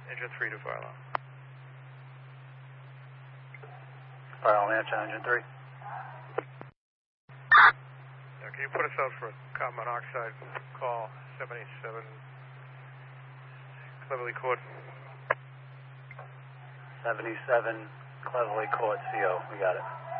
Engine 3 to fire alarm. Fire alarm answer, engine 3. Now, can you put us out for a carbon monoxide call, 787 Cleverly Court? 77 Cleverly Court, CO. We got it.